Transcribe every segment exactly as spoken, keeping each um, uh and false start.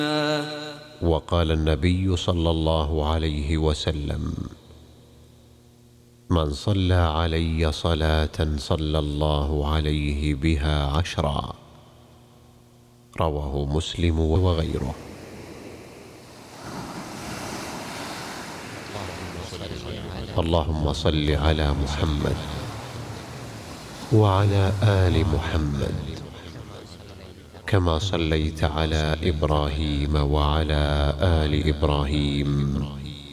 وقال النبي صلى الله عليه وسلم: من صلى علي صلاة صلى الله عليه بها عشرا. رواه مسلم وغيره. اللهم صل على محمد وعلى آل محمد كما صليت على إبراهيم وعلى آل إبراهيم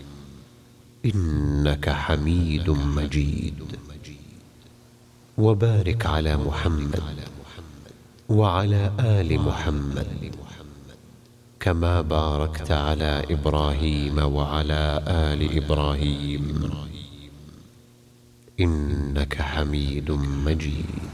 إنك حميد مجيد. وبارك على محمد وعلى آل محمد كما باركت على إبراهيم وعلى آل إبراهيم إنك حميد مجيد.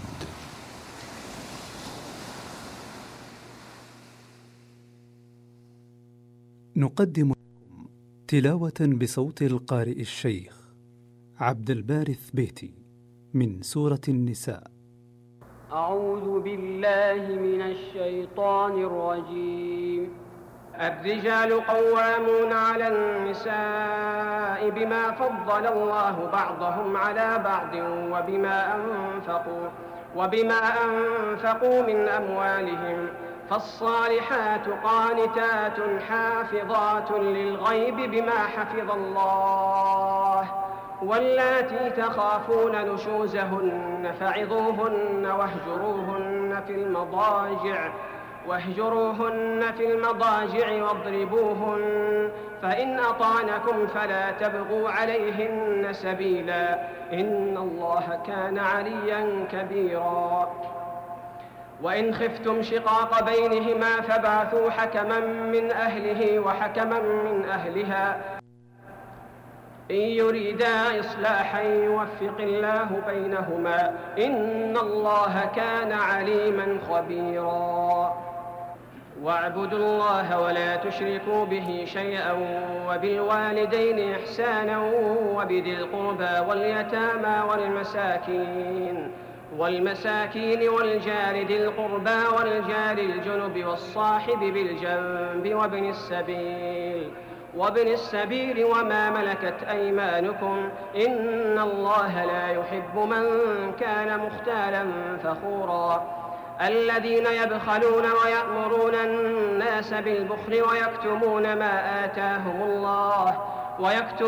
نقدم لكم تلاوة بصوت القارئ الشيخ عبد البارث بيتي من سورة النساء. أعوذ بالله من الشيطان الرجيم. الرجال قوامون على النساء بما فضل الله بعضهم على بعض وبما أنفقوا وبما أنفقوا من أموالهم. فالصالحات قانتات حافظات للغيب بما حفظ الله. واللاتي تخافون نشوزهن فعظوهن واهجروهن في المضاجع واهجروهن في المضاجع واضربوهن. فإن أطعنكم فلا تبغوا عليهن سبيلا إن الله كان عليا كبيرا. وإن خفتم شقاق بينهما فابعثوا حكما من أهله وحكما من أهلها إن يريدا إصلاحا يوفق الله بينهما إن الله كان عليما خبيرا. واعبدوا الله ولا تشركوا به شيئا وبالوالدين إحسانا وبذي القربى واليتامى والمساكين والمساكين والجار ذي القربى والجار الجنب والصاحب بالجنب وابن السبيل وابن السبيل وما ملكت أيمانكم إن الله لا يحب من كان مختالا فخورا. الذين يبخلون ويأمرون الناس بالبخل ويكتمون ما آتاهم الله ويكتمون